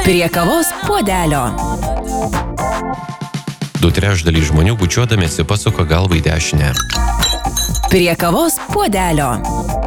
Prie kavos puodelio. 2/3 žmonių bučiuodamiesi pasuka galvą į dešinę. Prie kavos puodelio.